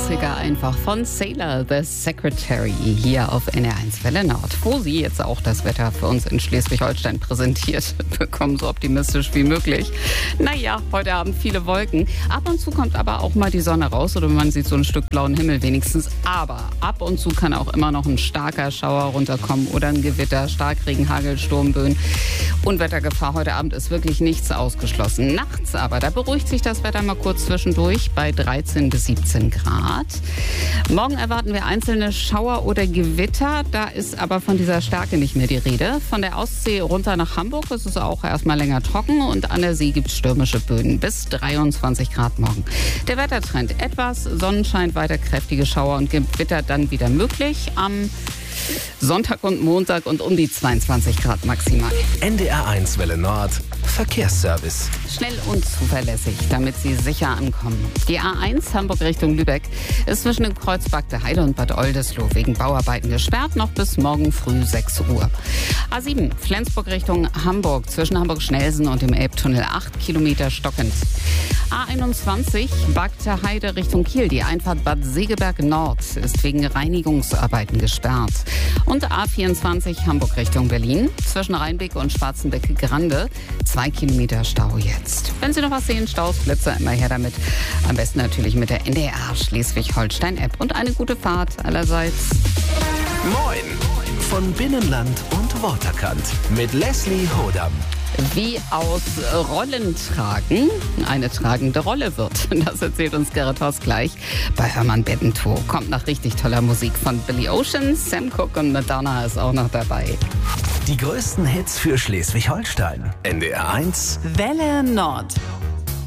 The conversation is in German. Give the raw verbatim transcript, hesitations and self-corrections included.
Klassiker einfach von Sailor, The Secretary, hier auf N R eins Welle Nord, wo sie jetzt auch das Wetter für uns in Schleswig-Holstein präsentiert bekommen, so optimistisch wie möglich. Naja, heute Abend viele Wolken. Ab und zu kommt aber auch mal die Sonne raus oder man sieht so ein Stück blauen Himmel wenigstens. Aber ab und zu kann auch immer noch ein starker Schauer runterkommen oder ein Gewitter, Starkregen, Hagel, Sturmböen. Unwettergefahr heute Abend ist wirklich nichts ausgeschlossen. Nachts aber, da beruhigt sich das Wetter mal kurz zwischendurch bei dreizehn bis siebzehn Grad. Morgen erwarten wir einzelne Schauer oder Gewitter. Da ist aber von dieser Stärke nicht mehr die Rede. Von der Ostsee runter nach Hamburg ist es auch erstmal länger trocken und an der See gibt es stürmische Böen bis dreiundzwanzig Grad morgen. Der Wettertrend etwas Sonnenschein, weiter kräftige Schauer und Gewitter dann wieder möglich. Am Sonntag und Montag und um die zweiundzwanzig Grad maximal. N D R eins Welle Nord Verkehrsservice. Schnell und zuverlässig, damit Sie sicher ankommen. Die A eins Hamburg Richtung Lübeck ist zwischen dem Kreuz Bagde Heide und Bad Oldesloe wegen Bauarbeiten gesperrt, noch bis morgen früh sechs Uhr. A sieben Flensburg Richtung Hamburg zwischen Hamburg-Schnelsen und dem Elbtunnel acht Kilometer stockend. A einundzwanzig Bagde Heide Richtung Kiel, die Einfahrt Bad Segeberg Nord ist wegen Reinigungsarbeiten gesperrt. Und A vierundzwanzig Hamburg Richtung Berlin zwischen Rheinbeck und Schwarzenbeck-Grande zwei Kilometer Stau jetzt. Wenn Sie noch was sehen, Staus, Blitzer, immer her damit. Am besten natürlich mit der N D R Schleswig-Holstein-App. Und eine gute Fahrt allerseits. Moin von Binnenland und Waterkant mit Leslie Hodam. Wie aus Rollen tragen eine tragende Rolle wird. Das erzählt uns Gerrit Hoss gleich bei Hermann Bedentow. Kommt nach richtig toller Musik von Billy Ocean, Sam Cooke und Madonna ist auch noch dabei. Die größten Hits für Schleswig-Holstein. N D R eins Welle Nord.